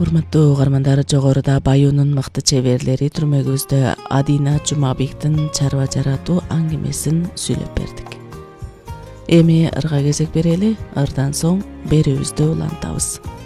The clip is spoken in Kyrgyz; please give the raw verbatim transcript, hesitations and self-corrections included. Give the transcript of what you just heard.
Урматтуу угармандар, жогоруда Баюунун мыкты чеберлери түрмөгүбүздө Адина Жумабектин чарба жаратуу аңгемесин сүйлөп бердик. Эми ырга кезек берели, ырдан соң берүүбүздү улантабыз.